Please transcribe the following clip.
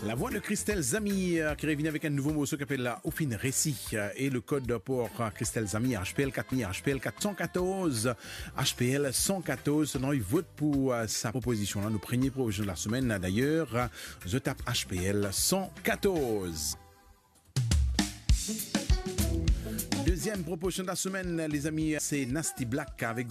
La voix de Christelle Zami qui revient avec un nouveau morceau qui s'appelle Oufine Récit et le code pour Christelle Zami HPL 4000, HPL 414, HPL 114. Non, il vote pour sa proposition là, nos premiers propositions de la semaine d'ailleurs. Je tape HPL 114. Deuxième proposition de la semaine, les amis, c'est Nasty Black avec